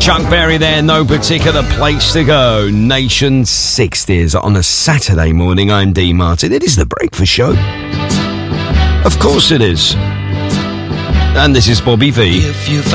Chuck Berry there, no particular place to go. Nation 60s on a Saturday morning. I'm Dean Martin. It is the breakfast show. Of course it is. And this is Bobby V. If you